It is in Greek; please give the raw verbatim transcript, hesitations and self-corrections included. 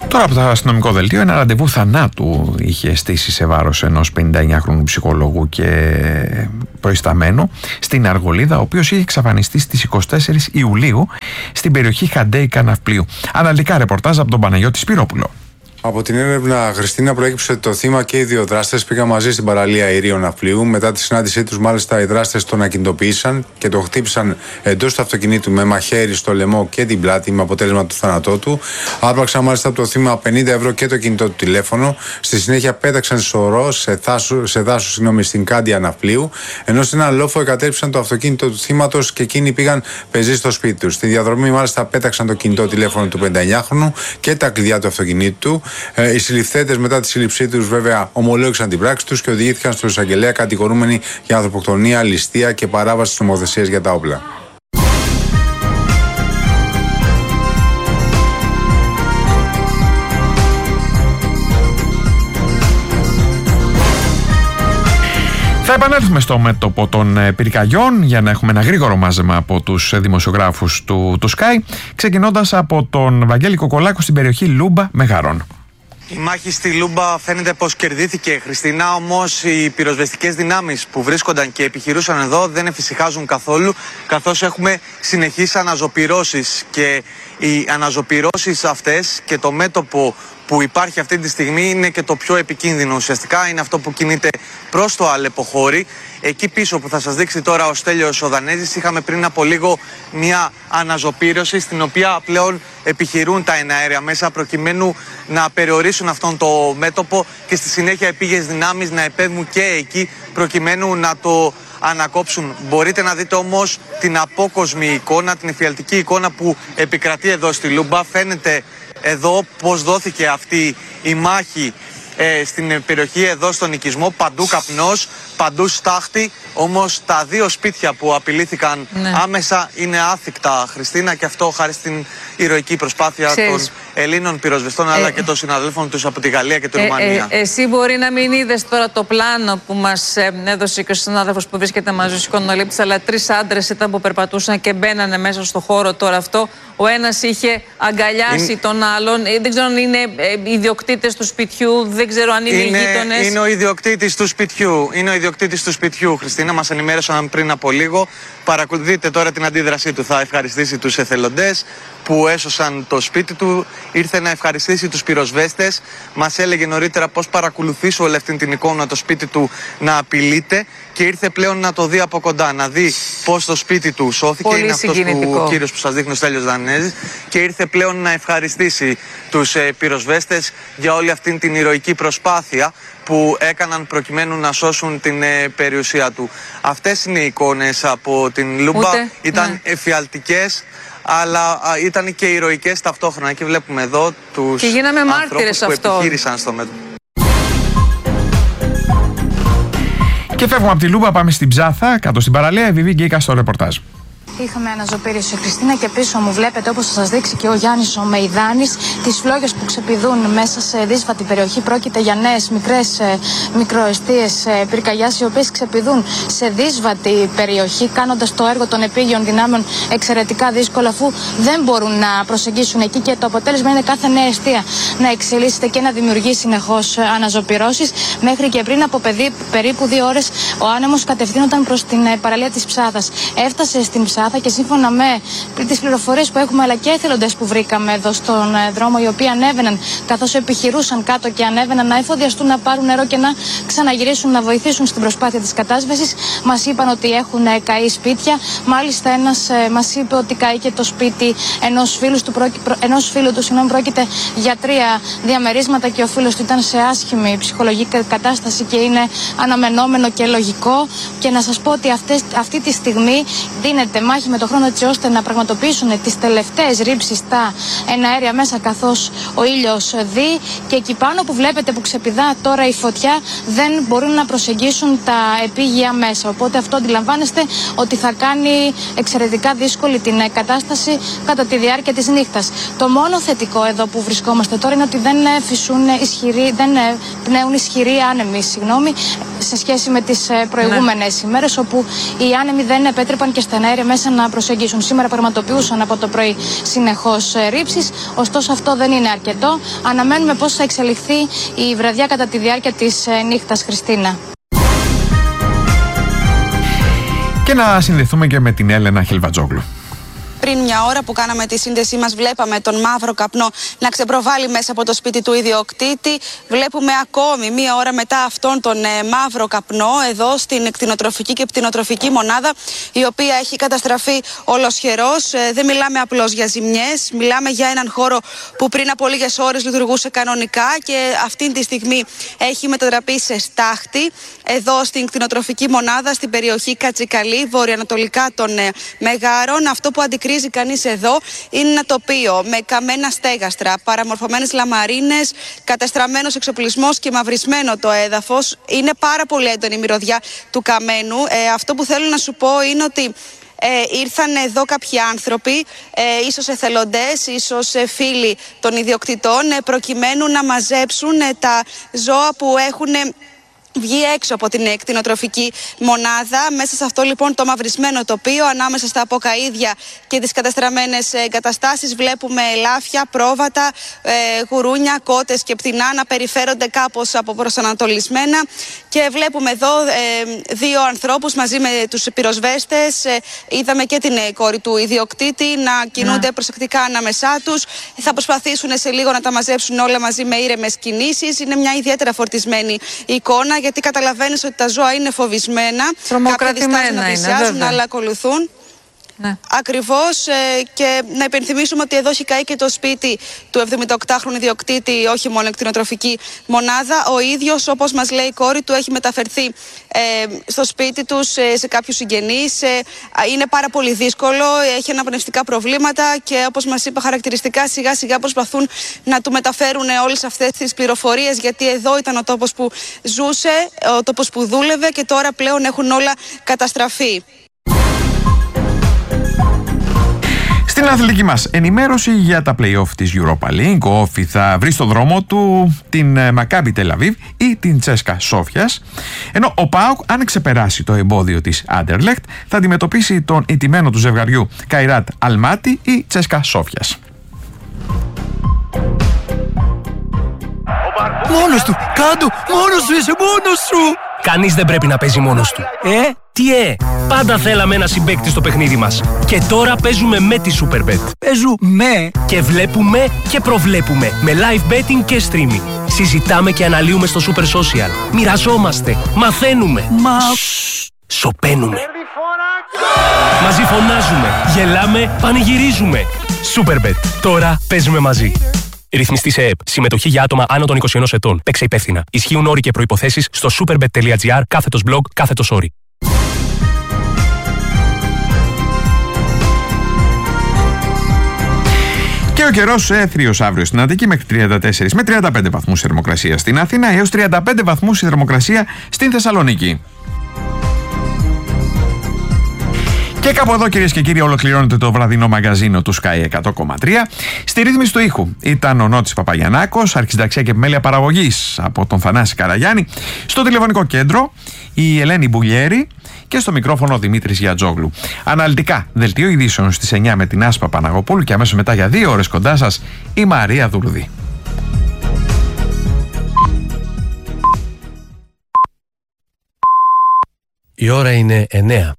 Τώρα από το αστυνομικό δελτίο, ένα ραντεβού θανάτου είχε στήσει σε βάρος ενός πενηνταεννιάχρονου ψυχολόγου και προϊσταμένου στην Αργολίδα, ο οποίος είχε εξαφανιστεί στις εικοστή τέταρτη Ιουλίου στην περιοχή Χαντέικα Ναυπλίου. Αναλυτικά ρεπορτάζ από τον Παναγιώτη Σπυρόπουλο. Από την έρευνα, Χριστίνα, προέκυψε ότι το θύμα και οι δύο δράστες πήγαν μαζί στην παραλία Ηρίων Ναυπλίου. Μετά τη συνάντησή τους, μάλιστα, οι δράστες τον ακινητοποίησαν και τον χτύπησαν εντός του αυτοκινήτου με μαχαίρι στο λαιμό και την πλάτη, με αποτέλεσμα του θάνατό του. Άρπαξαν μάλιστα από το θύμα πενήντα ευρώ και το κινητό του τηλέφωνο. Στη συνέχεια πέταξαν σωρό σε, σε δάσο στην Κάντια Ναυπλίου. Ενώ στην ένα λόφο εγκατέλειψαν το αυτοκίνητο του θύματος και εκείνοι πήγαν πεζοί στο σπίτι του. Στη διαδρομή, μάλιστα, πέταξαν το κινητό τηλέφωνο του πενηνταεννιάχρονου και τα κλειδιά του αυτοκινήτου του. Ε, οι συλληφθέντες, μετά τη σύλληψή τους, βέβαια, ομολόγησαν την πράξη τους και οδηγήθηκαν στο εισαγγελέα κατηγορούμενοι για ανθρωποκτονία, ληστεία και παράβαση της νομοθεσίας για τα όπλα. Θα επανέλθουμε στο μέτωπο των πυρκαγιών για να έχουμε ένα γρήγορο μάζεμα από τους δημοσιογράφους του, του Sky, ξεκινώντας από τον Βαγγέλη Κοκολάκο στην περιοχή Λούμπα Μεγαρών. Η μάχη στη Λούμπα φαίνεται πως κερδίθηκε, Χριστίνα, όμως οι πυροσβεστικές δυνάμεις που βρίσκονταν και επιχειρούσαν εδώ δεν εφησυχάζουν καθόλου, καθώς έχουμε συνεχείς αναζωπυρώσεις, και οι αναζωπυρώσεις αυτές και το μέτωπο που υπάρχει αυτή τη στιγμή είναι και το πιο επικίνδυνο. Ουσιαστικά είναι αυτό που κινείται προς το Αλεποχώρι. Εκεί πίσω που θα σας δείξει τώρα ο Στέλιος ο Δανέζης, είχαμε πριν από λίγο μια αναζωπήρωση στην οποία πλέον επιχειρούν τα εναέρια μέσα προκειμένου να περιορίσουν αυτόν το μέτωπο και στη συνέχεια επίγειες δυνάμεις να επέμβουν και εκεί προκειμένου να το ανακόψουν. Μπορείτε να δείτε όμως την απόκοσμη εικόνα, την εφιαλτική εικόνα που επικρατεί εδώ στη Λούμπα. Φαίνεται εδώ πως δόθηκε αυτή η μάχη ε, στην περιοχή εδώ στον οικισμό, παντού καπνός, παντού στάχτη, όμως τα δύο σπίτια που απειλήθηκαν ναι. άμεσα είναι άθικτα, Χριστίνα, και αυτό χάρη στην ηρωική προσπάθεια Ξέρεις. των Ελλήνων πυροσβεστών ε, αλλά και των συναδέλφων τους από τη Γαλλία και τη ε, Ρουμανία. Ε, ε, εσύ μπορεί να μην είδες τώρα το πλάνο που μας ε, έδωσε και ο συνάδελφος που βρίσκεται μαζί στους εικονολήπτες, αλλά τρεις άντρες ήταν που περπατούσαν και μπαίνανε μέσα στο χώρο τώρα αυτό. Ο ένας είχε αγκαλιάσει είναι... τον άλλον. Ε, δεν ξέρω αν είναι ε, ιδιοκτήτες του σπιτιού, δεν ξέρω αν είναι, είναι οι γείτονες. Είναι ο ιδιοκτήτης του σπιτιού. Είναι ο ιδιοκτήτης του σπιτιού, Χριστίνα. Μας ενημέρωσαν πριν από λίγο. Παρακολουθείτε τώρα την αντίδρασή του. Θα ευχαριστήσει τους εθελοντές που έσωσαν το σπίτι του. Ήρθε να ευχαριστήσει τους πυροσβέστες. Μας έλεγε νωρίτερα πως παρακολουθήσει όλη αυτή την εικόνα το σπίτι του να απειλείται και ήρθε πλέον να το δει από κοντά, να δει πως το σπίτι του σώθηκε. Πολύ είναι αυτός που, ο κύριος που σας δείχνει, ο Στέλιος Δανέζης, και ήρθε πλέον να ευχαριστήσει τους ε, πυροσβέστες για όλη αυτή την ηρωική προσπάθεια που έκαναν προκειμένου να σώσουν την ε, περιουσία του. Αυτές είναι οι εικόνες από την Λούμπα. Ούτε, ήταν ναι. εφιαλτικές, αλλά α, ήταν και ηρωικές ταυτόχρονα. Και βλέπουμε εδώ τους και γίναμε μάρτυρες ανθρώπους που αυτό. επιχείρησαν στο μέτωπο. Και φεύγουμε από τη Λούμπα, πάμε στην Ψάθα, κάτω στην παραλία. Η Βιβί Γκίκα στο ρεπορτάζ. Είχαμε αναζωπήρωση, Χριστίνα, και πίσω μου βλέπετε, όπως θα σας δείξει και ο Γιάννης ο Μεϊδάνης, τις φλόγες που ξεπηδούν μέσα σε δύσβατη περιοχή. Πρόκειται για νέες μικρές ε, μικροεστίες ε, πυρκαγιάς, οι οποίες ξεπηδούν σε δύσβατη περιοχή, κάνοντας το έργο των επίγειων δυνάμεων εξαιρετικά δύσκολο, αφού δεν μπορούν να προσεγγίσουν εκεί, και το αποτέλεσμα είναι κάθε νέα εστία να εξελίσσεται και να δημιουργεί συνεχώς αναζωπυρώσεις. Μέχρι και πριν από παιδί, περίπου δύο ώρες ο άνεμος κατευθύνονταν προς την ε, παραλία της Ψάθας. Έφτασε στην Ψάθα και σύμφωνα με τις πληροφορίες που έχουμε, αλλά και εθελοντές που βρήκαμε εδώ στον δρόμο, οι οποίοι ανέβαιναν καθώς επιχειρούσαν κάτω και ανέβαιναν να εφοδιαστούν, να πάρουν νερό και να ξαναγυρίσουν να βοηθήσουν στην προσπάθεια της κατάσβεσης, μας είπαν ότι έχουν καεί σπίτια. Μάλιστα ένας ε, μας είπε ότι καεί το σπίτι ενός φίλου του, πρόκει, ενός φίλου του συγγνώμη, πρόκειται για τρία διαμερίσματα και ο φίλος του ήταν σε άσχημη ψυχολογική κατάσταση και είναι αναμενόμενο και λογικό. Και να σας πω ότι αυτές, αυτή τη στιγμή δίνεται μάχη με το χρόνο, έτσι ώστε να πραγματοποιήσουν τις τελευταίες ρήψεις στα εναέρια μέσα, καθώς ο ήλιος δει, και εκεί πάνω που βλέπετε που ξεπηδά τώρα η φωτιά δεν μπορούν να προσεγγίσουν τα επίγεια μέσα. Οπότε αυτό αντιλαμβάνεστε ότι θα κάνει εξαιρετικά δύσκολη την κατάσταση κατά τη διάρκεια της νύχτας. Το μόνο θετικό εδώ που βρισκόμαστε τώρα είναι ότι δεν φυσούν ισχυροί, δεν πνέουν ισχυροί άνεμοι, συγγνώμη, σε σχέση με τις προηγούμενες ναι. ημέρες, όπου οι άνεμοι δεν επέτρεπαν και στα αέρια μέσα να προσεγγίσουν. Σήμερα πραγματοποιούσαν από το πρωί συνεχώς ρήψεις, ωστόσο αυτό δεν είναι αρκετό. Αναμένουμε πώς θα εξελιχθεί η βραδιά κατά τη διάρκεια της νύχτας, Χριστίνα. Και να συνδεθούμε και με την Έλενα Χιλβατζόγλου. Πριν μια ώρα που κάναμε τη σύνδεσή μας, βλέπαμε τον μαύρο καπνό να ξεπροβάλλει μέσα από το σπίτι του ιδιοκτήτη. Βλέπουμε ακόμη μια ώρα μετά αυτόν τον ε, μαύρο καπνό εδώ στην κτηνοτροφική και πτηνοτροφική μονάδα, η οποία έχει καταστραφεί ολοσχερός. Ε, δεν μιλάμε απλώς για ζημιές, μιλάμε για έναν χώρο που πριν από λίγες ώρες λειτουργούσε κανονικά και αυτή τη στιγμή έχει μετατραπεί σε στάχτη. Εδώ στην κτηνοτροφική μονάδα, στην περιοχή Κατσικαλή, βορειοανατολικά των ε, Μεγάρων, αυτό που αντικρίζει κανείς εδώ είναι ένα τοπίο με καμένα στέγαστρα, παραμορφωμένες λαμαρίνες, κατεστραμμένος εξοπλισμός και μαυρισμένο το έδαφος. Είναι πάρα πολύ έντονη η μυρωδιά του καμένου. Ε, αυτό που θέλω να σου πω είναι ότι Ε, ήρθαν εδώ κάποιοι άνθρωποι, ε, ίσως εθελοντές, ίσως ε, φίλοι των ιδιοκτητών, ε, προκειμένου να μαζέψουν ε, τα ζώα που έχουν ε, βγει έξω από την κτηνοτροφική μονάδα. Μέσα σε αυτό λοιπόν το μαυρισμένο τοπίο, ανάμεσα στα αποκαΐδια και τις καταστραμμένες εγκαταστάσεις, βλέπουμε ελάφια, πρόβατα, ε, γουρούνια, κότες και πτηνά να περιφέρονται κάπως αποπροσανατολισμένα. Και βλέπουμε εδώ ε, δύο ανθρώπους μαζί με τους πυροσβέστες. Ε, είδαμε και την κόρη του ιδιοκτήτη να κινούνται yeah. προσεκτικά ανάμεσά τους. Θα προσπαθήσουν σε λίγο να τα μαζέψουν όλα μαζί με ήρεμες κινήσεις. Είναι μια ιδιαίτερα φορτισμένη εικόνα, γιατί καταλαβαίνεις ότι τα ζώα είναι φοβισμένα. Κάποια διστάζουν να πλησιάζουν, αλλά ακολουθούν. Ναι. Ακριβώς, ε, και να υπενθυμίσουμε ότι εδώ έχει καεί και το σπίτι του εβδομηνταοκτάχρονου ιδιοκτήτη, όχι μόνο κτηνοτροφική μονάδα. Ο ίδιος, όπως μας λέει η κόρη του, έχει μεταφερθεί ε, στο σπίτι τους ε, σε κάποιους συγγενείς. Ε, είναι πάρα πολύ δύσκολο, έχει αναπνευστικά προβλήματα και, όπως μας είπε χαρακτηριστικά, σιγά σιγά προσπαθούν να του μεταφέρουν όλες αυτές τις πληροφορίες, γιατί εδώ ήταν ο τόπος που ζούσε, ο τόπος που δούλευε και τώρα πλέον έχουν όλα καταστραφεί. Στην αθλητική μας ενημέρωση για τα play-off της Europa League, ο Όφι θα βρει στο δρόμο του την Μακάμπι Τελαβίβ ή την Τσέσκα Σόφιας, ενώ ο ΠΑΟΚ, αν ξεπεράσει το εμπόδιο της Άντερλεχτ, θα αντιμετωπίσει τον ηττημένο του ζευγαριού Καϊράτ Αλμάτι ή Τσέσκα Σόφιας. Μόνος του! Κάντο! Μόνος σου! Είσαι μόνος σου! Κανείς δεν πρέπει να παίζει μόνος του. Ε? Τι ε! Πάντα θέλαμε ένα συμπαίκτη στο παιχνίδι μας. Και τώρα παίζουμε με τη Superbet. Παίζουμε! Και βλέπουμε και προβλέπουμε με live betting και streaming. Συζητάμε και αναλύουμε στο Super Social. Μοιραζόμαστε. Μαθαίνουμε. Μα... Σοπαίνουμε. Μαζί φωνάζουμε. Γελάμε. Πανηγυρίζουμε. Superbet. Τώρα παίζουμε μαζί. Ρυθμιστή σε ΕΕΠ. Συμμετοχή για άτομα άνω των είκοσι ενός ετών. Παίξε υπεύθυνα. Ισχύουν όροι και προϋποθέσεις στο superbet.gr κάθετος blog κάθετος όροι. Και ο καιρός έθριος αύριο στην Αττική μέχρι τριάντα τέσσερα με τριάντα πέντε βαθμούς θερμοκρασία στην Αθήνα έως τριάντα πέντε βαθμούς η θερμοκρασία στην Θεσσαλονίκη. Και κάπου εδώ, κυρίες και κύριοι, ολοκληρώνεται το βραδινό μαγκαζίνο του Sky εκατό κόμμα τρία. Στη ρύθμιση του ήχου ήταν ο Νότης Παπαγιαννάκος, αρχισυνταξία και επιμέλεια παραγωγής από τον Θανάση Καραγιάννη. Στο τηλεφωνικό κέντρο η Ελένη Μπουλιέρη και στο μικρόφωνο ο Δημήτρης Γιατζόγλου. Αναλυτικά δελτίο ειδήσεων στις εννιά με την Άσπα Παναγοπούλου και αμέσως μετά για δύο ώρες κοντά σας η Μαρία Δουρδή. Η ώρα είναι εννιά.